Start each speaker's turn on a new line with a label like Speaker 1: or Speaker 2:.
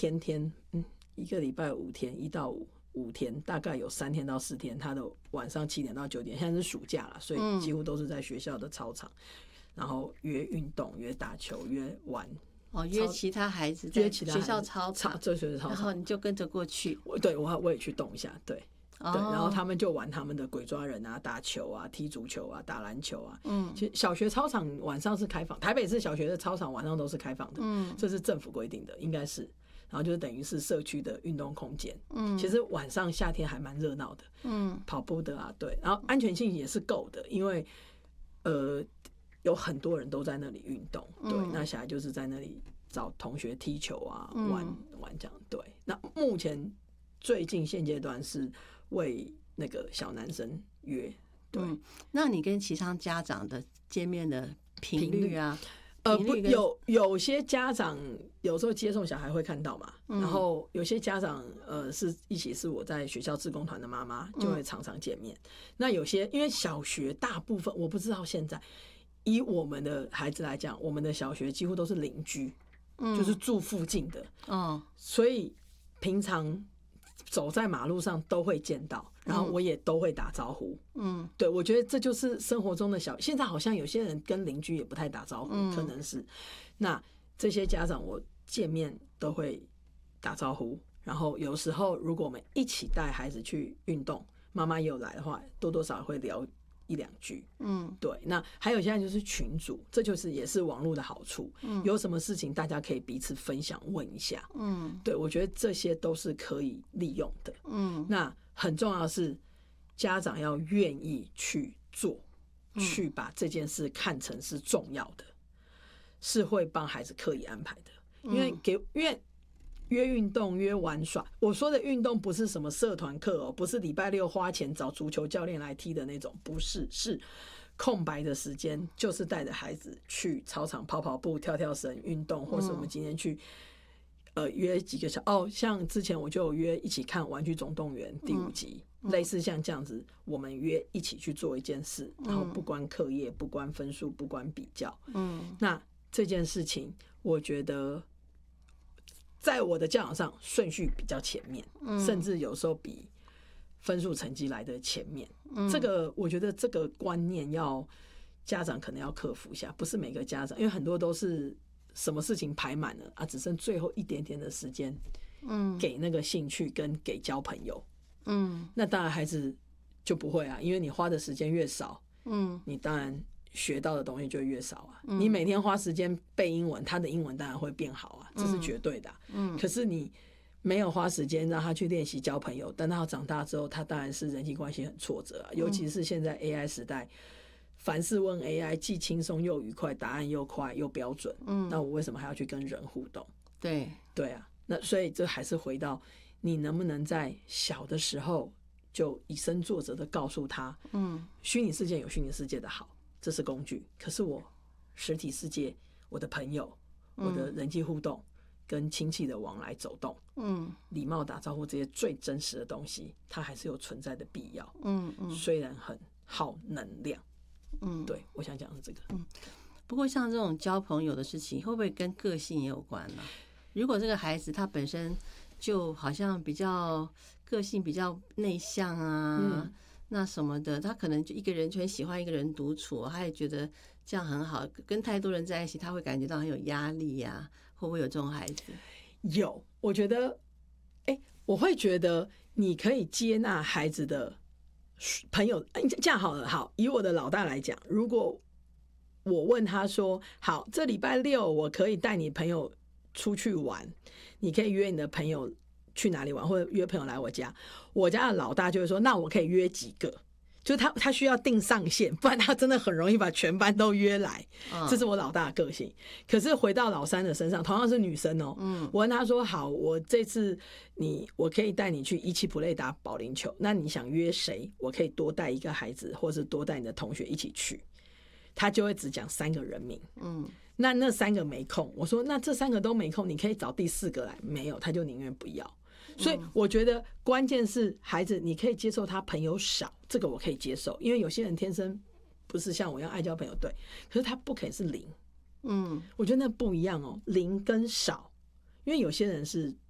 Speaker 1: 天天一个礼拜5天，1到5天，大概有3天到4天，他的晚上7点到9点，现在是暑假了，所以几乎都是在学校的操场，然后约运动、约打球、约玩。
Speaker 2: 约其他孩子在学校操场，然后你就跟着过去。
Speaker 1: 对，我也去动一下，对。对，然后他们就玩他们的鬼抓人啊、打球啊、踢足球啊、打篮球啊。其实小学操场晚上是开放，台北市小学的操场晚上都是开放的，这是政府规定的，应该是。然后就等于是社区的运动空间。其实晚上夏天还蛮热闹的，跑步的啊，对，然后安全性也是够的，因为有很多人都在那里运动，对，那小孩就是在那里找同学踢球啊，玩这样，对。那目前最近现阶段是为那个小男生约，对。
Speaker 2: 那你跟其他家长的见面的频率啊？
Speaker 1: 有些家长有时候接送小孩会看到嘛，然后有些家长是一起是我在学校志工团的妈妈，就会常常见面。那有些因为小学大部分我不知道现在，以我们的孩子来讲，我们的小学几乎都是邻居，就是住附近的，所以平常走在马路上都会见到，然后我也都会打招呼。对，我觉得这就是生活中的现在好像有些人跟邻居也不太打招呼，可能是。那这些家长我见面都会打招呼，然后有时候如果我们一起带孩子去运动，妈妈也有来的话，多多少少会聊1-2句。对。那还有现在就是群组，这就是也是网络的好处。有什么事情大家可以彼此分享问一下。对，我觉得这些都是可以利用的。那很重要的是家长要愿意去做，去把这件事看成是重要的，是会帮孩子刻意安排的。因为约运动、约玩耍，我说的运动不是什么社团课不是礼拜6花钱找足球教练来踢的那种，不是，是空白的时间，就是带着孩子去操场跑跑步、跳跳绳运动，或是我们今天去约几个像之前我就有约一起看《玩具总动员》第5集，类似像这样子，我们约一起去做一件事，然后不关课业、不关分数、不关比较。那这件事情，我觉得在我的教养上顺序比较前面，甚至有时候比分数成绩来的前面。这个我觉得这个观念家长可能要克服一下，不是每个家长，因为很多都是什么事情排满了啊，只剩最后一点点的时间，给那个兴趣跟给交朋友。那当然孩子就不会啊，因为你花的时间越少，你当然学到的东西就越少啊。你每天花时间背英文，他的英文当然会变好啊，这是绝对的。可是你没有花时间让他去练习交朋友，等他长大之后，他当然是人际关系很挫折啊。尤其是现在 AI 时代，凡事问 AI， 既轻松又愉快，答案又快又标准。那我为什么还要去跟人互动？对啊，那所以这还是回到你能不能在小的时候就以身作则的告诉他，虚拟世界有虚拟世界的好，这是工具，可是我实体世界，我的朋友，我的人际互动，跟亲戚的往来走动，礼貌打招呼，这些最真实的东西，它还是有存在的必要。虽然很耗能量。对，我想讲的是这个。
Speaker 2: 不过像这种交朋友的事情，会不会跟个性也有关呢？如果这个孩子他本身就好像比较个性比较内向啊，那什么的，他可能就一个人就很喜欢一个人独处，他也觉得这样很好，跟太多人在一起他会感觉到很有压力呀，会不会有这种孩子？
Speaker 1: 有，我觉得我会觉得你可以接纳孩子的朋友。这样好了，好，以我的老大来讲，如果我问他说，好，这礼拜6我可以带你朋友出去玩，你可以约你的朋友去哪里玩，或者约朋友来我家，我家的老大就会说，那我可以约几个，就他需要定上限，不然他真的很容易把全班都约来。这是我老大的个性。可是回到老三的身上，同样是女生我问他说，好，我这次我可以带你去一期普类打保龄球，那你想约谁？我可以多带一个孩子，或是多带你的同学一起去。他就会只讲3个人名。那3个没空，我说那这3个都没空，你可以找第4个来，没有，他就宁愿不要。所以我觉得关键是孩子，你可以接受他朋友少，这个我可以接受，因为有些人天生不是像我一样爱交朋友，对，可是他不可以是0。我觉得那不一样0跟少，因为有些人是